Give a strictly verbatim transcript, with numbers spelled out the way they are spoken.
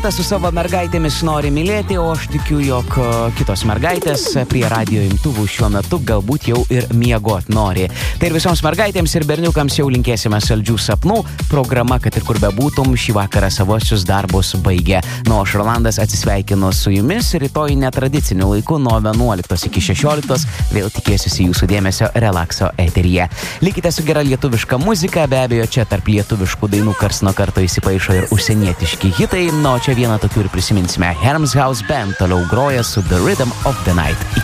Rolandas su savo mergaitėmis nori mylėti, o aš tikiu, jog kitos mergaitės prie radio imtuvų šiuo metu galbūt jau ir miegot nori. Tai ir visoms mergaitėms ir berniukams jau linkėsime saldžių sapnų. Programa, kad ir kur bebūtum, šį vakarą savosius darbus baigė. Nu, aš Rolandas atsisveikinu su jumis. Rytoj netradiciniu laiku nuo vienuoliktos iki šešioliktos vėl tikėsiuosi jūsų dėmesio relakso eteryje. Likite su gera lietuviška muzika, be abejo, čia tarp lietuviškų dainų kars nuo karto įsipaišo ir užsienietiški hitai. Nu, čia vieną tokių ir prisiminsime. Herm's House Band toliau groja su The Rhythm of the Night.